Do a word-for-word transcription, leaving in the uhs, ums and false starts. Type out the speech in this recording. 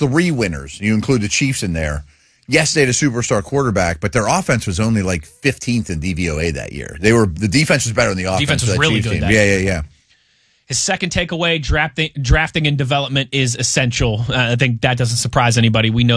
three winners. You include the Chiefs in there. Yes, they had a superstar quarterback, but their offense was only like fifteenth in D V O A that year. They were the defense was better than the offense. Defense was really good. That yeah, year. yeah, yeah. His second takeaway: drafting, drafting and development is essential. Uh, I think that doesn't surprise anybody. We know.